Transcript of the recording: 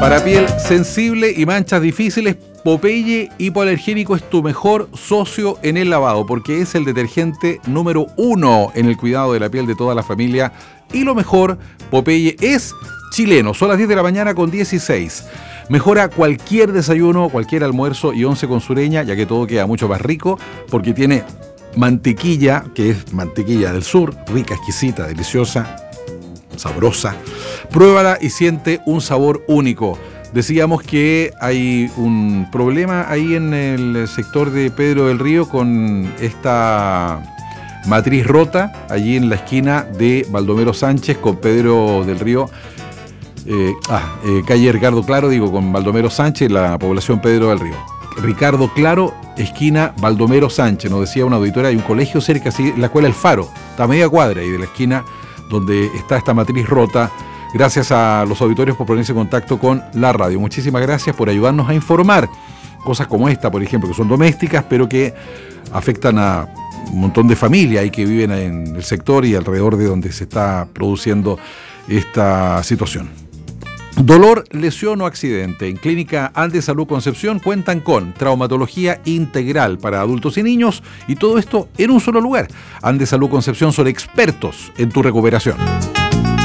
Para piel sensible y manchas difíciles, Popeye hipoalergénico es tu mejor socio en el lavado, porque es el detergente número 1 en el cuidado de la piel de toda la familia. Y lo mejor, Popeye es chileno. Son las 10 de la mañana con 16. Mejora cualquier desayuno, cualquier almuerzo y once con Sureña, ya que todo queda mucho más rico, porque tiene mantequilla, que es mantequilla del sur, rica, exquisita, deliciosa, sabrosa. Pruébala y siente un sabor único. Decíamos que hay un problema ahí en el sector de Pedro del Río con esta matriz rota, allí en la esquina de Baldomero Sánchez con Pedro del Río. Calle Ricardo Claro, con Baldomero Sánchez, la población Pedro del Río. Ricardo Claro, esquina Baldomero Sánchez, nos decía una auditora, hay un colegio cerca, así, la escuela El Faro, está a media cuadra ahí de la esquina donde está esta matriz rota. Gracias a los auditores por ponerse en contacto con la radio. Muchísimas gracias por ayudarnos a informar cosas como esta, por ejemplo, que son domésticas, pero que afectan a un montón de familias y que viven en el sector y alrededor de donde se está produciendo esta situación. Dolor, lesión o accidente. En Clínica Andes Salud Concepción cuentan con traumatología integral para adultos y niños, y todo esto en un solo lugar. Andes Salud Concepción son expertos en tu recuperación.